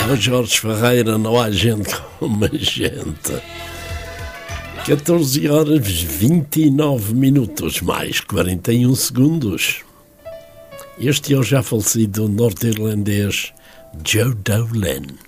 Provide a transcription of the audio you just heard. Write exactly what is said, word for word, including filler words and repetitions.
Oh, Jorge Ferreira, não há gente como a gente. catorze horas vinte e nove minutos, mais quarenta e um segundos. Este é o já falecido norte-irlandês Joe Dolan.